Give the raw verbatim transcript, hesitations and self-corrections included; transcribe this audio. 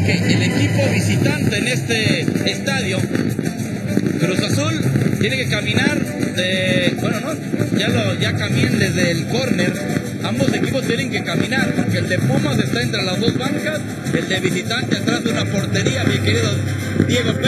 que el equipo visitante en este estadio, Cruz Azul, tiene que caminar de, bueno, no, ya lo, ya caminan desde el córner. Ambos equipos tienen que caminar, porque el de Pumas está entre las dos bancas, el de visitante atrás de una portería, mi querido Diego Pérez.